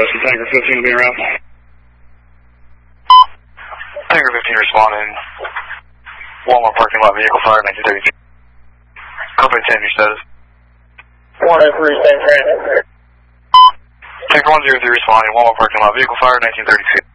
Listen, Tanker 15 will be around. Tanker 15 responding. Walmart parking lot, vehicle fire, 1932. Company 10, your status. 103, same transit. Tanker 103 responding. Walmart parking lot, vehicle fire, 1932.